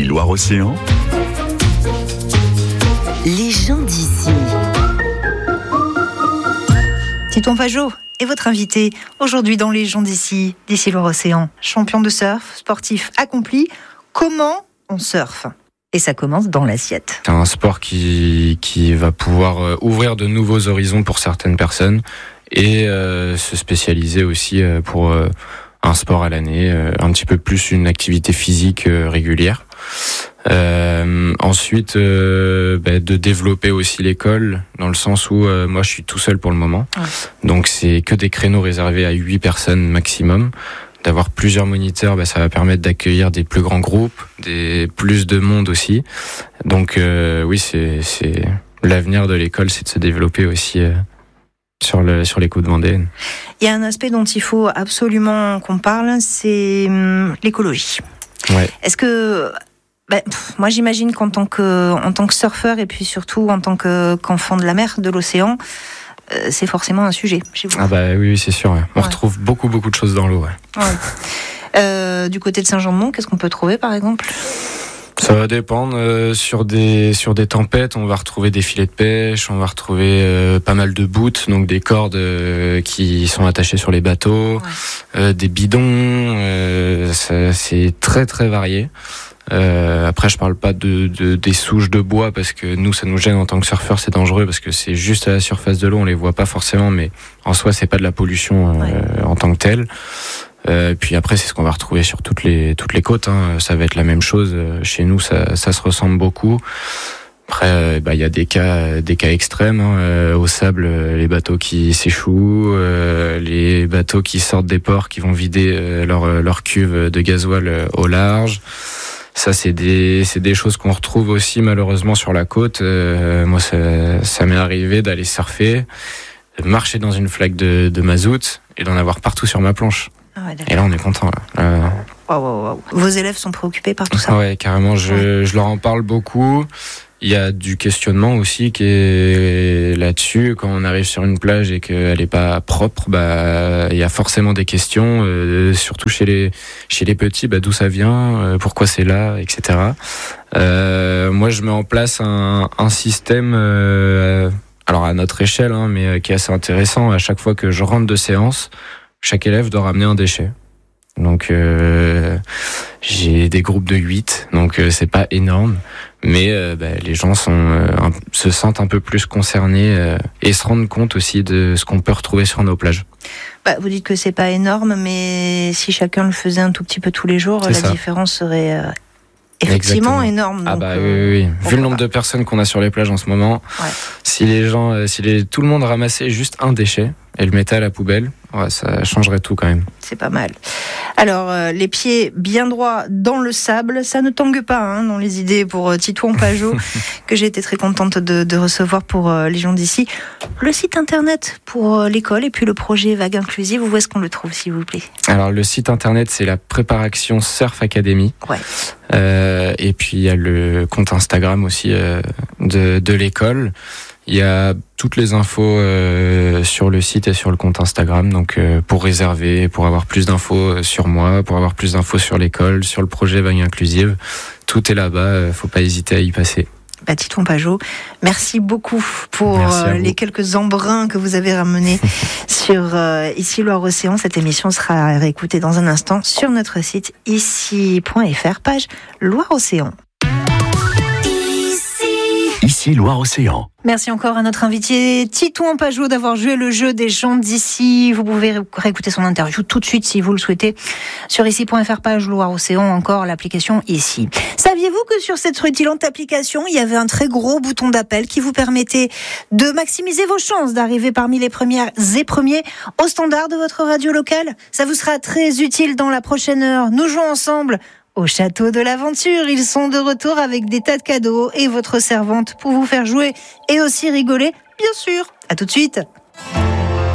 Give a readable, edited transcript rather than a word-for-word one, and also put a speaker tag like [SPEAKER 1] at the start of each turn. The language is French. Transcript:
[SPEAKER 1] Loire-Océan.
[SPEAKER 2] Les gens d'ici.
[SPEAKER 3] Titouan Pajot est votre invité aujourd'hui dans Les gens d'ici Loire-Océan. Champion de surf, sportif accompli. Comment on surfe ? Et ça commence dans l'assiette.
[SPEAKER 4] C'est un sport qui va pouvoir ouvrir de nouveaux horizons pour certaines personnes et se spécialiser aussi pour un sport à l'année, un petit peu plus une activité physique régulière. Ensuite, de développer aussi l'école, dans le sens où moi je suis tout seul pour le moment. Ouais. Donc c'est que des créneaux réservés à 8 personnes maximum. D'avoir plusieurs moniteurs, ça va permettre d'accueillir des plus grands groupes, plus de monde aussi. Donc oui, c'est l'avenir de l'école, c'est de se développer aussi sur les côtes vendéennes.
[SPEAKER 3] Il y a un aspect dont il faut absolument qu'on parle, c'est l'écologie.
[SPEAKER 4] Ouais.
[SPEAKER 3] Est-ce que moi j'imagine qu'en tant que surfeur et puis surtout en tant qu'enfant de la mer, de l'océan, c'est forcément un sujet chez vous.
[SPEAKER 4] Ah oui, c'est sûr. Ouais. On retrouve beaucoup de choses dans l'eau.
[SPEAKER 3] Ouais. Du côté de Saint-Jean-de-Mont, qu'est-ce qu'on peut trouver par exemple ?
[SPEAKER 4] Ça va dépendre. Sur des tempêtes, on va retrouver des filets de pêche, on va retrouver pas mal de boots, donc des cordes qui sont attachées sur les bateaux, des bidons. C'est très très varié. Après, je parle pas des souches de bois parce que nous, ça nous gêne en tant que surfeurs, c'est dangereux parce que c'est juste à la surface de l'eau, on les voit pas forcément, mais en soi, c'est pas de la pollution en tant que telle. Puis après, c'est ce qu'on va retrouver sur toutes les côtes. Ça va être la même chose. Chez nous, ça se ressemble beaucoup. Après, il y a des cas extrêmes. Au sable, les bateaux qui s'échouent, les bateaux qui sortent des ports, qui vont vider leur cuve de gasoil au large. Ça, c'est des choses qu'on retrouve aussi malheureusement sur la côte. Moi, ça m'est arrivé d'aller surfer, de marcher dans une flaque de mazout et d'en avoir partout sur ma planche. Ah ouais, et là, on est content.
[SPEAKER 3] Wow. Vos élèves sont préoccupés par tout ça ?
[SPEAKER 4] Ouais, carrément. Je leur en parle beaucoup. Il y a du questionnement aussi qui est là-dessus. Quand on arrive sur une plage et qu'elle est pas propre, il y a forcément des questions, surtout chez les petits, d'où ça vient, pourquoi c'est là, etc. Moi, je mets en place un système, alors à notre échelle, mais qui est assez intéressant. À chaque fois que je rentre de séance, chaque élève doit ramener un déchet. Donc j'ai des groupes de 8, donc c'est pas énorme, mais les gens se sentent un peu plus concernés et se rendent compte aussi de ce qu'on peut retrouver sur nos plages.
[SPEAKER 3] Vous dites que c'est pas énorme, mais si chacun le faisait un tout petit peu tous les jours, différence serait effectivement énorme. Donc,
[SPEAKER 4] oui. Vu le nombre de personnes qu'on a sur les plages en ce moment, si tout le monde ramassait juste un déchet et le mettait à la poubelle, ça changerait tout quand même.
[SPEAKER 3] C'est pas mal. Alors, les pieds bien droits dans le sable, ça ne tangue pas dans les idées pour Titouan Pajot, que j'ai été très contente de recevoir pour les gens d'ici. Le site internet pour l'école et puis le projet Vague Inclusive, où est-ce qu'on le trouve, s'il vous plaît ?
[SPEAKER 4] Alors, le site internet, c'est la Préparation Surf Academy.
[SPEAKER 3] Ouais.
[SPEAKER 4] Et puis, il y a le compte Instagram aussi de l'école. Il y a toutes les infos sur le site et sur le compte Instagram, donc pour réserver, pour avoir plus d'infos sur moi, pour avoir plus d'infos sur l'école, sur le projet Vague Inclusive, tout est là-bas, faut pas hésiter à y passer.
[SPEAKER 3] Titouan Pajot, merci beaucoup pour les quelques embruns que vous avez ramenés sur Ici Loire-Océan. Cette émission sera réécoutée dans un instant sur notre site ici.fr, page Loire-Océan.
[SPEAKER 1] Ici Loire-Océan.
[SPEAKER 3] Merci encore à notre invité Titouan Pajot d'avoir joué le jeu des gens d'ici. Vous pouvez réécouter son interview tout de suite si vous le souhaitez sur ici.fr, page Loire-Océan, encore l'application Ici. Saviez-vous que sur cette rutilante application, il y avait un très gros bouton d'appel qui vous permettait de maximiser vos chances d'arriver parmi les premières et premiers au standard de votre radio locale ? Ça vous sera très utile dans la prochaine heure. Nous jouons ensemble au Château de l'Aventure. Ils sont de retour avec des tas de cadeaux et votre servante pour vous faire jouer et aussi rigoler, bien sûr. À tout de suite.